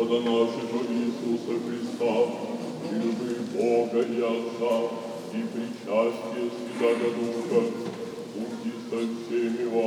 Господа нашего Иисуса Христа, и любви Бога и Отца, и причастие Святаго Духа, будьте со всеми вами.